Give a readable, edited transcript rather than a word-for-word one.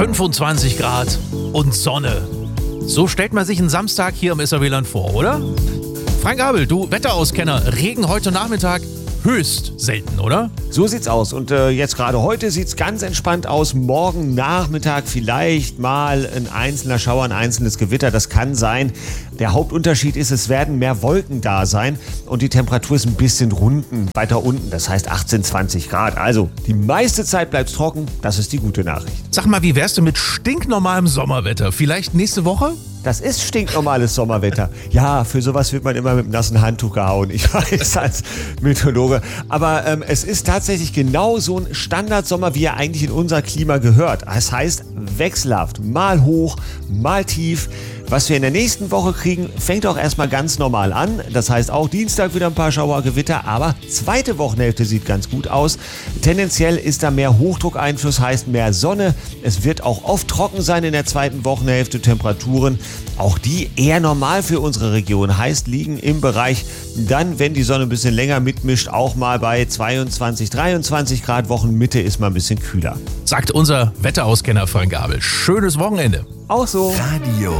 25 Grad und Sonne. So stellt man sich einen Samstag hier im SRW-Land vor, oder? Frank Abel, du Wetterauskenner, Regen heute Nachmittag höchst selten, oder? So sieht's aus. Und jetzt gerade heute sieht's ganz entspannt aus. Morgen Nachmittag vielleicht mal ein einzelner Schauer, ein einzelnes Gewitter. Das kann sein. Der Hauptunterschied ist, es werden mehr Wolken da sein und die Temperatur ist ein bisschen weiter unten. Das heißt 18, 20 Grad. Also die meiste Zeit bleibt's trocken. Das ist die gute Nachricht. Sag mal, wie wär's denn mit stinknormalem Sommerwetter? Vielleicht nächste Woche? Das ist stinknormales Sommerwetter. Ja, für sowas wird man immer mit einem nassen Handtuch gehauen. Ich weiß, als Meteorologe. Aber es ist tatsächlich genau so ein Standardsommer, wie er eigentlich in unser Klima gehört. Das heißt, wechselhaft. Mal hoch, mal tief. Was wir in der nächsten Woche kriegen, fängt auch erstmal ganz normal an. Das heißt auch Dienstag wieder ein paar Schauergewitter, aber zweite Wochenhälfte sieht ganz gut aus. Tendenziell ist da mehr Hochdruckeinfluss, heißt mehr Sonne. Es wird auch oft trocken sein in der zweiten Wochenhälfte. Temperaturen, auch die eher normal für unsere Region, heißt liegen im Bereich dann, wenn die Sonne ein bisschen länger mitmischt, auch mal bei 22, 23 Grad. Wochenmitte ist mal ein bisschen kühler. Sagt unser Wetterauskenner Frank Abel. Schönes Wochenende. Auch so. Radio